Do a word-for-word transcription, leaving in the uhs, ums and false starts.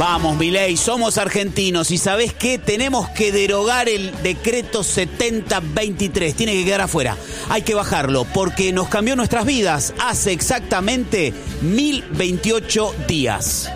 Vamos, Milei, somos argentinos y ¿sabés qué? Tenemos que derogar el decreto setenta veintitrés. Tiene que quedar afuera. Hay que bajarlo porque nos cambió nuestras vidas hace exactamente mil veintiocho días.